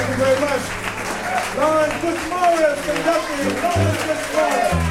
Thank you very much. Lawrence Fitzmaurice conducting Lawrence Fitzmaurice.